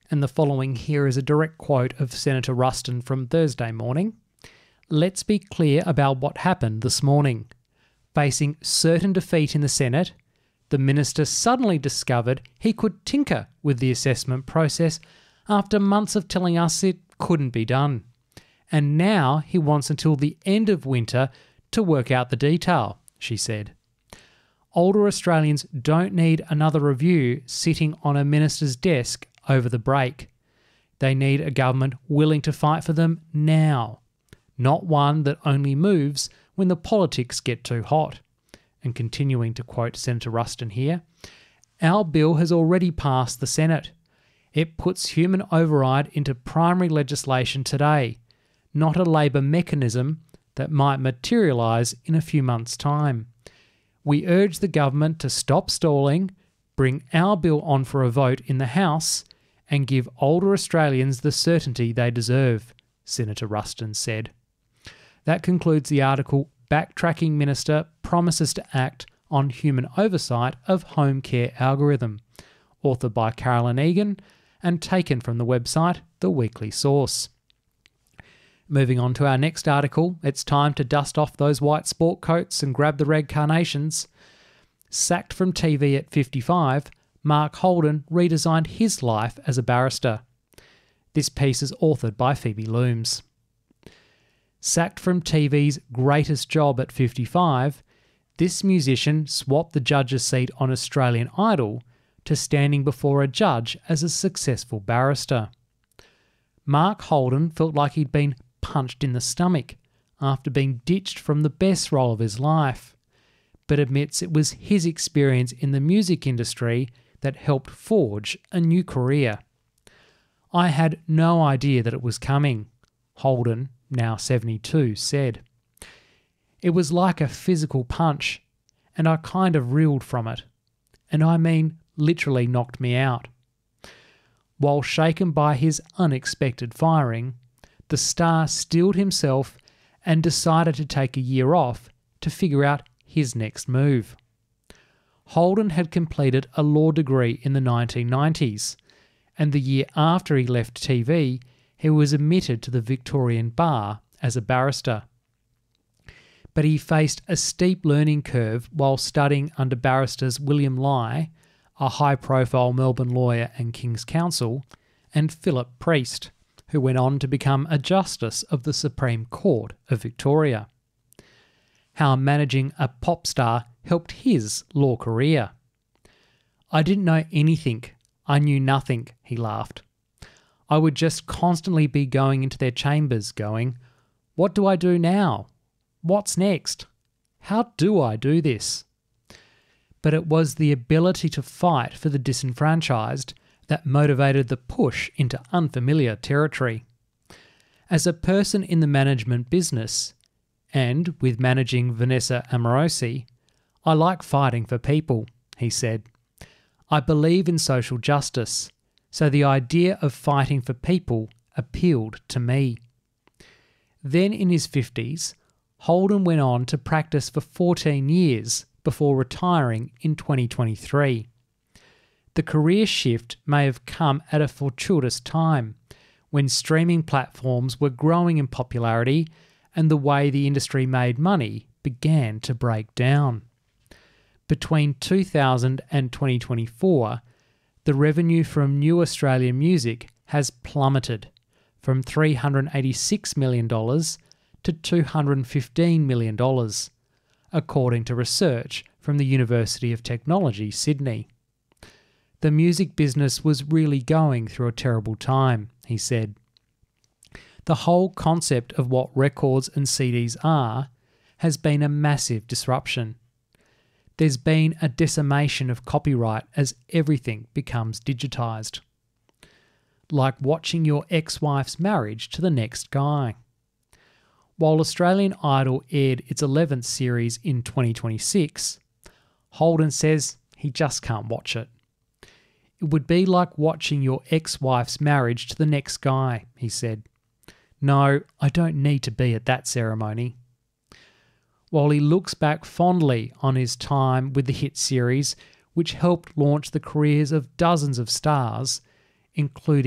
And the following here is a direct quote of Senator Ruston from Thursday morning. "Let's be clear about what happened this morning. Facing certain defeat in the Senate, the minister suddenly discovered he could tinker with the assessment process after months of telling us it couldn't be done. And now he wants until the end of winter to work out the detail," she said. Older Australians don't need another review sitting on a minister's desk over the break. They need a government willing to fight for them now, not one that only moves when the politics get too hot. And continuing to quote Senator Ruston here, "Our bill has already passed the Senate. It puts human override into primary legislation today, not a Labor mechanism that might materialise in a few months' time. We urge the government to stop stalling, bring our bill on for a vote in the House, and give older Australians the certainty they deserve," Senator Ruston said. That concludes the article, "Backtracking Minister Promises to Act on Human Oversight of Home Care Algorithm," authored by Carolyn Egan and taken from the website The Weekly Source. Moving on to our next article, it's time to dust off those white sport coats and grab the red carnations. Sacked from TV at 55, Mark Holden redesigned his life as a barrister. This piece is authored by Phoebe Looms. Sacked from TV's greatest job at 55, this musician swapped the judge's seat on Australian Idol to standing before a judge as a successful barrister. Mark Holden felt like he'd been punched in the stomach after being ditched from the best role of his life, but admits it was his experience in the music industry that helped forge a new career. "I had no idea that it was coming," Holden, now 72, said. "It was like a physical punch, and I kind of reeled from it. And I mean, literally knocked me out." While shaken by his unexpected firing, the star steeled himself and decided to take a year off to figure out his next move. Holden had completed a law degree in the 1990s, and the year after he left TV, he was admitted to the Victorian Bar as a barrister. But he faced a steep learning curve while studying under barristers William Lai, a high-profile Melbourne lawyer and King's Counsel, and Philip Priest, who went on to become a Justice of the Supreme Court of Victoria. How managing a pop star helped his law career. "I didn't know anything. I knew nothing," he laughed. "I would just constantly be going into their chambers going, 'What do I do now? What's next? How do I do this?' But it was the ability to fight for the disenfranchised that motivated the push into unfamiliar territory. As a person in the management business, and with managing Vanessa Amorosi, I like fighting for people," he said. "I believe in social justice, so the idea of fighting for people appealed to me." Then in his 50s, Holden went on to practice for 14 years before retiring in 2023. The career shift may have come at a fortuitous time, when streaming platforms were growing in popularity and the way the industry made money began to break down. Between 2000 and 2024, the revenue from new Australian music has plummeted from $386 million to $215 million, according to research from the University of Technology, Sydney. "The music business was really going through a terrible time," he said. "The whole concept of what records and CDs are has been a massive disruption. There's been a decimation of copyright as everything becomes digitised. Like watching your ex-wife's marriage to the next guy." While Australian Idol aired its 11th series in 2026, Holden says he just can't watch it. "It would be like watching your ex-wife's marriage to the next guy," he said. "No, I don't need to be at that ceremony." While he looks back fondly on his time with the hit series, which helped launch the careers of dozens of stars, including